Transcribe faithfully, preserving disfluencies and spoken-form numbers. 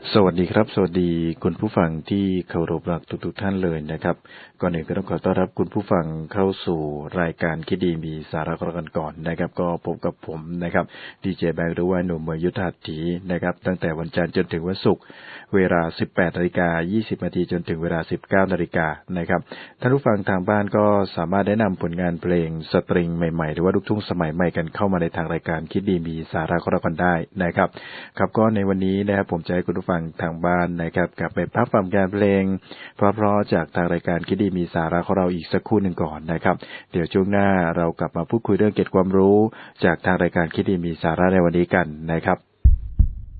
สวัสดีครับสวัสดีคุณผู้ฟังที่เคารพรักทุกๆท่านเลยนะครับก่อนอื่นก็ต้องขอต้อนรับคุณผู้ฟังเข้าสู่รายการคิดดีมีสาระกันก่อนนะครับก็พบกับผมนะครับดีเจแบงค์หรือว่าหนุ่มเมยุทธาถีนะครับตั้งแต่วันจันทร์จนถึงวันศุกร์เวลา สิบแปดนาฬิกายี่สิบนาทีจนถึงเวลา สิบเก้านาฬิกานะครับท่านผู้ฟังทางบ้านก็สามารถได้นำผลงานเพลงสตริงใหม่ๆหรือว่าลูกทุ่งสมัยใหม่กันเข้ามาในทางรายการคิดดีมีสาระกันได้นะครับครับก็ในวันนี้นะครับผมจะให้คุณผู้ฟังทางบ้านนะครับกลับไปพักฟังการเพลงเพราะๆจากทางรายการคิดดีมีสาระของเราอีกสักครู่หนึ่งก่อนนะครับเดี๋ยวช่วงหน้าเรากลับมาพูดคุยเรื่องเกร็ดความรู้จากทางรายการคิดดีมีสาระในวันนี้กันนะครับ